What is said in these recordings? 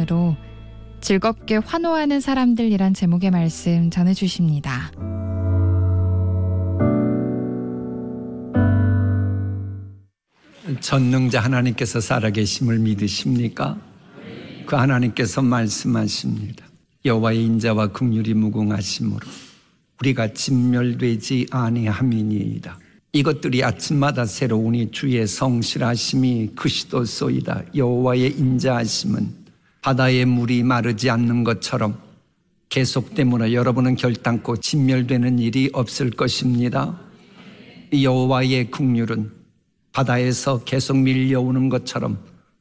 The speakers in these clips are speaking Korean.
본문으로 즐겁게 환호하는 사람들이란 제목의 말씀 전해주십니다. 전능자 하나님께서 살아계심을 믿으십니까? 그 하나님께서 말씀하십니다. 여호와의 인자와 긍휼이 무궁하심으로 우리가 진멸되지 아니함이니이다. 이것들이 아침마다 새로우니 주의 성실하심이 크시도소이다. 여호와의 인자하심은 바다의 물이 마르지 않는 것처럼 계속되므로 여러분은 결단코 진멸되는 일이 없을 것입니다. 여호와의 긍휼은 바다에서 계속 밀려오는 것처럼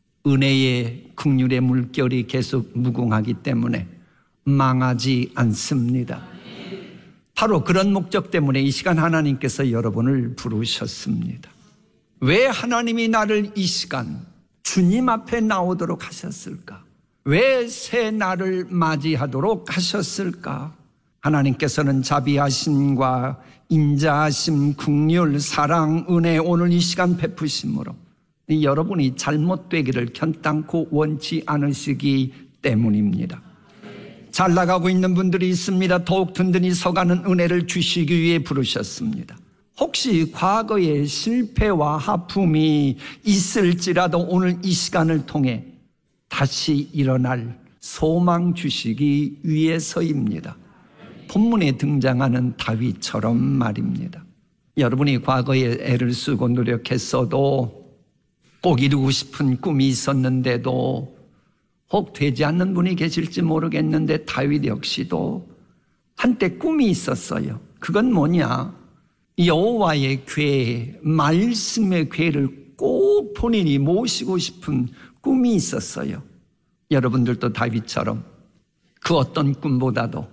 은혜의 긍휼의 물결이 계속 무궁하기 때문에 망하지 않습니다. 바로 그런 목적 때문에 이 시간 하나님께서 여러분을 부르셨습니다. 왜 하나님이 나를 이 시간 주님 앞에 나오도록 하셨을까? 왜 새 날을 맞이하도록 하셨을까? 하나님께서는 자비하심과 인자하심, 긍휼, 사랑, 은혜 오늘 이 시간 베푸심으로 여러분이 잘못되기를 결단코 원치 않으시기 때문입니다. 잘 나가고 있는 분들이 있습니다. 더욱 든든히 서가는 은혜를 주시기 위해 부르셨습니다. 혹시 과거의 실패와 아픔이 있을지라도 오늘 이 시간을 통해 다시 일어날 소망 주시기 위해서입니다. 본문에 등장하는 다윗처럼 말입니다. 여러분이 과거에 애를 쓰고 노력했어도 꼭 이루고 싶은 꿈이 있었는데도 혹 되지 않는 분이 계실지 모르겠는데 다윗 역시도 한때 꿈이 있었어요. 그건 뭐냐? 여호와의 궤, 말씀의 궤를 꼭 본인이 모시고 싶은 꿈이 있었어요. 여러분들도 다윗처럼 그 어떤 꿈보다도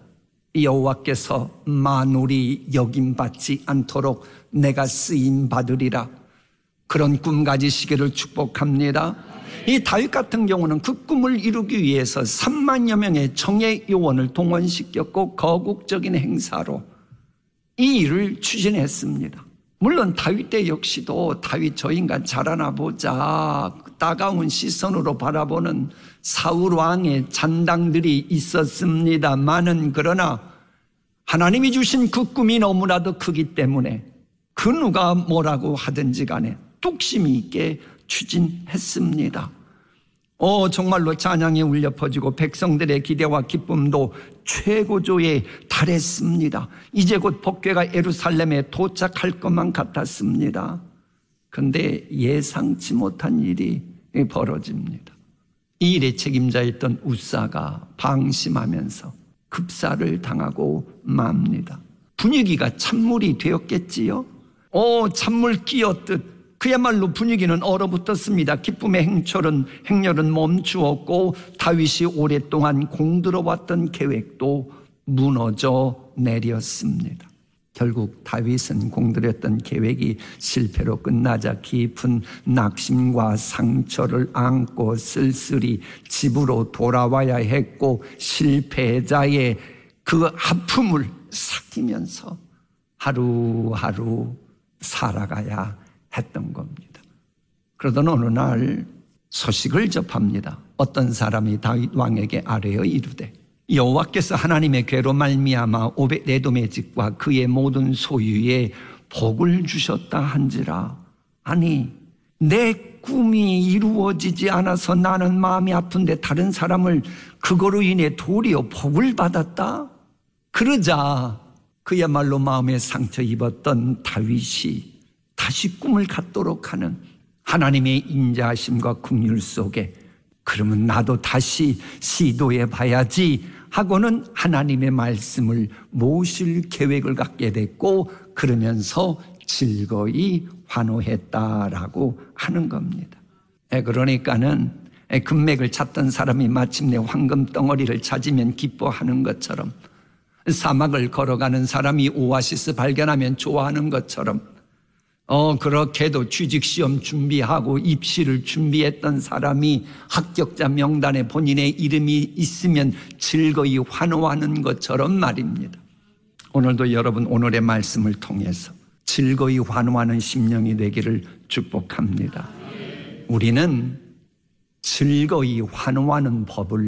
여호와께서 만울이 여김받지 않도록 내가 쓰임받으리라, 그런 꿈 가지시기를 축복합니다. 이 다윗 같은 경우는 그 꿈을 이루기 위해서 3만여 명의 정예 요원을 동원시켰고 거국적인 행사로 이 일을 추진했습니다. 물론 다윗 때 역시도 다윗 저 인간 잘하나 보자 따가운 시선으로 바라보는 사울 왕의 잔당들이 있었습니다만은, 그러나 하나님이 주신 그 꿈이 너무나도 크기 때문에 그 누가 뭐라고 하든지 간에 뚝심이 있게 추진했습니다. 정말로 찬양이 울려 퍼지고 백성들의 기대와 기쁨도 최고조에 달했습니다. 이제 곧 복궤가 예루살렘에 도착할 것만 같았습니다. 그런데 예상치 못한 일이 벌어집니다. 이 일의 책임자였던 우사가 방심하면서 급사를 당하고 맙니다. 분위기가 찬물이 되었겠지요. 찬물 끼었듯 그야말로 분위기는 얼어붙었습니다. 기쁨의 행렬은 멈추었고 다윗이 오랫동안 공들어왔던 계획도 무너져 내렸습니다. 결국 다윗은 공들였던 계획이 실패로 끝나자 깊은 낙심과 상처를 안고 쓸쓸히 집으로 돌아와야 했고, 실패자의 그 아픔을 삭히면서 하루하루 살아가야 했던 겁니다. 그러던 어느 날 소식을 접합니다. 어떤 사람이 다윗 왕에게 아뢰어 이르되, 여호와께서 하나님의 궤로 말미암아 오벳에돔의 집과 그의 모든 소유에 복을 주셨다 한지라. 아니, 내 꿈이 이루어지지 않아서 나는 마음이 아픈데 다른 사람을 그거로 인해 도리어 복을 받았다? 그러자 그야말로 마음에 상처 입었던 다윗이 다시 꿈을 갖도록 하는 하나님의 인자하심과 긍휼 속에, 그러면 나도 다시 시도해 봐야지 하고는 하나님의 말씀을 모실 계획을 갖게 됐고, 그러면서 즐거이 환호했다라고 하는 겁니다. 그러니까는 금맥을 찾던 사람이 마침내 황금 덩어리를 찾으면 기뻐하는 것처럼, 사막을 걸어가는 사람이 오아시스 발견하면 좋아하는 것처럼, 그렇게도 취직시험 준비하고 입시를 준비했던 사람이 합격자 명단에 본인의 이름이 있으면 즐거이 환호하는 것처럼 말입니다. 오늘도 여러분 오늘의 말씀을 통해서 즐거이 환호하는 심령이 되기를 축복합니다. 우리는 즐거이 환호하는 법을